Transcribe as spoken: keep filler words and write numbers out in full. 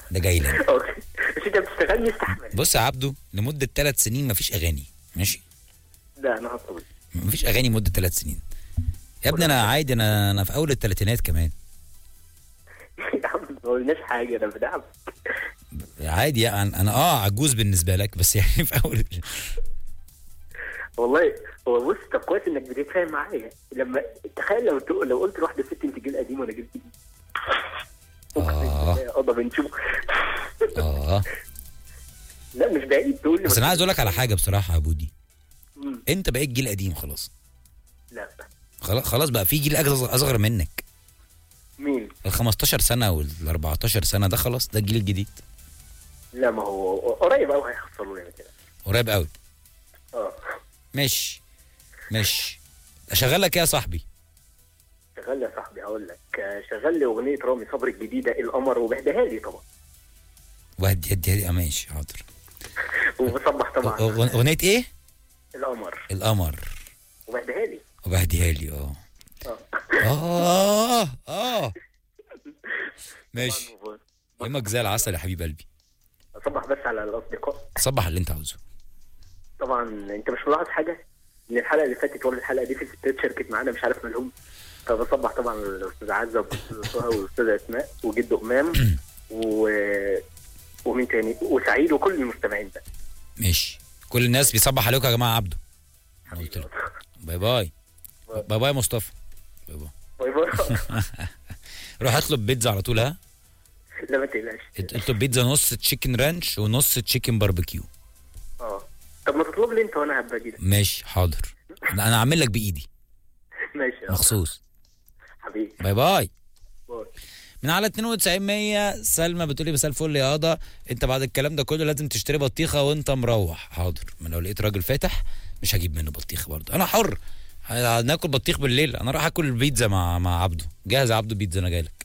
ده جاي لنا. اوكي بس انت بتشتغلني استحمل. بص يا عبده، لمده ثلاث سنين مفيش اغاني، ماشي؟ لا انا هطول. مفيش اغاني مده ثلاث سنين يا ابني. انا عادي، انا انا في اول الثلاثينات كمان. يا عم ما قلناش حاجه، انا بدعم. عادي يعني، انا اه عجوز بالنسبه لك، بس يعني في اول. والله هو بص، طب كويس انك بتتفاهم معايا. لما تخيل لو تق- لو قلت لواحده ست انت جيل قديم وانا جيل جديد. اه اه بنشوف. اه لا مش بعيد تقول لي. بس انا عايز اقول لك على حاجه بصراحه يا بودي. مم. انت بقيت جيل قديم خلاص. لا خلاص خلاص بقى في جيل اصغر اصغر منك. مين؟ ال خمستاشر سنه وال اربعتاشر سنه ده خلاص، ده الجيل الجديد. لا ما هو قريب قوي هيحصلوا لي كده. قريب قوي. اه ماشي ماشي. اشغل لك ايه يا صاحبي؟ شغال يا صاحبي. هقول لك آه، شغال لي اغنيه رامي صبري الجديده القمر، وبهديها لي طبعا. وهدي هدي هدي. آه ماشي حاضر. وبصبح طبعا. أغ- اغنيه ايه؟ القمر القمر. وبهديها لي. وبهديها لي. اه اه اه اه ماشي. يومك زي العسل يا حبيب قلبي. اصبح بس على الاصدقاء. صبح اللي انت عاوزه. طبعا انت مش ملاحظ حاجه ان الحلقه اللي فاتت ولا الحلقه دي في ستات شاركت معانا مش عارف مالهم. فبصبح طبعا الاستاذ عزه والاستاذ طه والاستاذه اسماء وجد امام و... ومين تاني وسعيد وكل المستمعين ده. ماشي. كل الناس بيصبح عليكم يا جماعه. عبده قلت له باي باي. باي باي مصطفى. باي باي. باي باي. روح اطلب بيتزا على طول. ها لا ما تقلقش. اطلب بيتزا نص تشيكن رانش ونص تشيكن باربيكيو. اه طب ما تطلب لي انت وانا هبقى اجي لك. ماشي حاضر. انا اعمل لك بايدي ماشي يا مخصوص. حبيبي. باي باي. باي. من على اتنين وتسعين مية سلمى بتقولي مساء الفل يا قضا، انت بعد الكلام ده كله لازم تشتري بطيخه وانت مروح. حاضر. ما لو لقيت راجل فاتح مش هجيب منه بطيخه برضه، انا حر. هناكل بطيخ بالليل، انا راح اكل بيتزا مع مع عبده. جاهز يا عبده بيتزا، انا جاي لك.